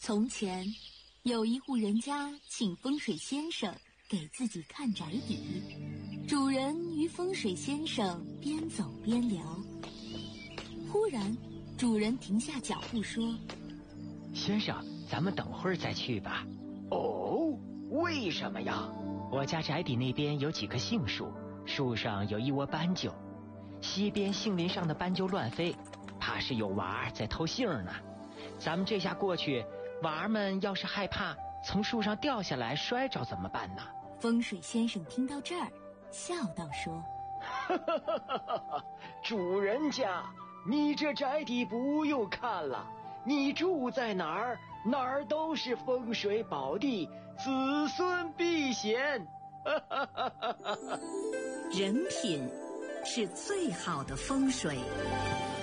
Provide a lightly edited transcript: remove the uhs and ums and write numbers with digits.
从前，有一户人家请风水先生给自己看宅邸。主人与风水先生边走边聊，忽然，主人停下脚步说：“ 先生，咱们等会儿再去吧。”“ 哦，为什么呀？”“ 我家宅邸那边有几棵杏树，树上有一窝斑鸠，西边杏林上的斑鸠乱飞，怕是有娃儿在偷杏呢。咱们这下过去，娃儿们要是害怕从树上掉下来摔着怎么办呢？” 风水先生听到这儿，笑道说：“ 主人家，你这宅邸不用看了，你住在哪儿，哪儿都是风水宝地，子孙避险。” 人品是最好的风水。